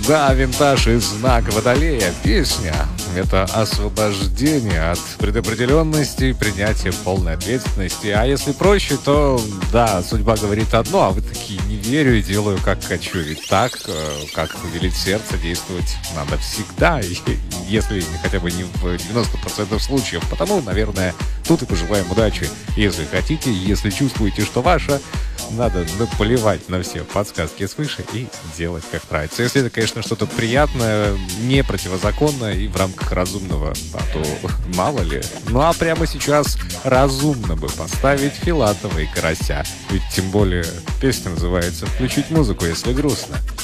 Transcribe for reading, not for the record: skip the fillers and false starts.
Да, винтаж и знак Водолея. Песня — это освобождение от предопределенности и принятие полной ответственности. А если проще, то да, судьба говорит одно, а вы такие: не верю и делаю как хочу. Ведь так, как велит сердце, действовать надо всегда, если хотя бы не в 90% случаев. Потому, наверное, тут и пожелаем удачи. Если хотите, если чувствуете, что ваша, надо наплевать на все подсказки свыше и делать как нравится. Если это, конечно, что-то приятное, не противозаконное и в рамках разумного, а то мало ли. Ну а прямо сейчас разумно бы поставить Филатова и Карася. Ведь тем более песня называется «Включить музыку, если грустно».